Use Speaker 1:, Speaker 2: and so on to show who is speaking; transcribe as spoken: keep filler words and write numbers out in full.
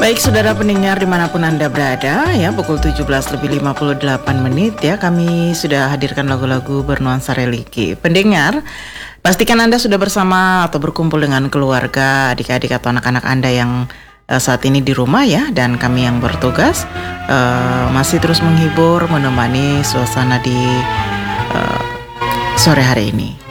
Speaker 1: Baik saudara pendengar dimanapun Anda berada ya, pukul tujuh belas lebih lima puluh delapan menit ya, kami sudah hadirkan lagu-lagu bernuansa religi. Pendengar, pastikan Anda sudah bersama atau berkumpul dengan keluarga, adik-adik atau anak-anak Anda yang uh, saat ini di rumah ya. Dan kami yang bertugas uh, masih terus menghibur, menemani suasana di uh, sore hari ini.